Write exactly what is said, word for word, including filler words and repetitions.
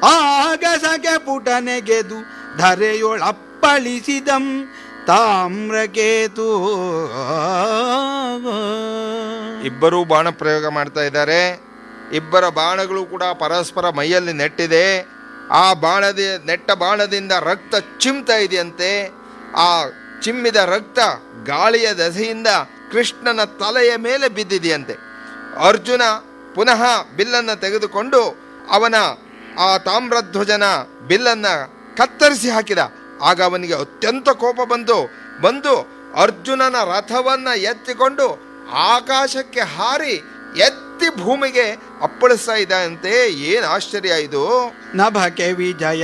ಆಗಸಗೆ ಪುಟನೆಗೆದು ಧರೆಯೊಳಪ್ಪಳಿಸಿದಂ ತಾಮ್ರಕೇತು. ಇಬ್ಬರೂ ಬಾಣ ಪ್ರಯೋಗ ಮಾಡ್ತಾ ಇದ್ದಾರೆ. ಇಬ್ಬರ ಬಾಣಗಳು ಕೂಡ ಪರಸ್ಪರ ಮೈಯಲ್ಲಿ ನೆಟ್ಟಿದೆ. ಆ ಬಾಣದ ನೆಟ್ಟ ಬಾಣದಿಂದ ರಕ್ತ ಚಿಮ್ತಾ ಇದೆಯಂತೆ. ಆ ಚಿಮ್ಮಿದ ರಕ್ತ ಗಾಳಿಯ ದಸೆಯಿಂದ ಕೃಷ್ಣನ ತಲೆಯ ಮೇಲೆ ಬಿದ್ದಿದೆಯಂತೆ. ಅರ್ಜುನ ಪುನಃ ಬಿಲ್ಲನ್ನು ತೆಗೆದುಕೊಂಡು ಅವನ ಆ ತಾಮ್ರಧ್ವಜನ ಬಿಲ್ಲನ್ನ ಕತ್ತರಿಸಿ ಹಾಕಿದ. ಆಗ ಅವನಿಗೆ ಅತ್ಯಂತ ಕೋಪ ಬಂತು. ಬಂದು ಅರ್ಜುನನ ರಥವನ್ನ ಎತ್ತಿಕೊಂಡು ಆಕಾಶಕ್ಕೆ ಹಾರಿ ಎತ್ತಿ ಭೂಮಿಗೆ ಅಪ್ಪಳಿಸ್ತಾ ಇದ್ದಂತೆ. ಏನು ಆಶ್ಚರ್ಯ ಇದು! ನಭಕ್ಕೆ ವಿಜಯ